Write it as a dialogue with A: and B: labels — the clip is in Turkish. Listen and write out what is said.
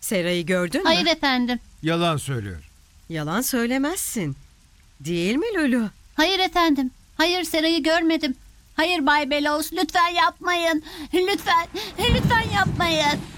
A: Sera'yı gördün mü?
B: Hayır efendim.
C: Yalan söylüyor.
A: Yalan söylemezsin. Değil mi Lulu?
B: Hayır efendim. Hayır, Sera'yı görmedim. Hayır Bay Bellows, lütfen yapmayın. Lütfen, lütfen yapmayın.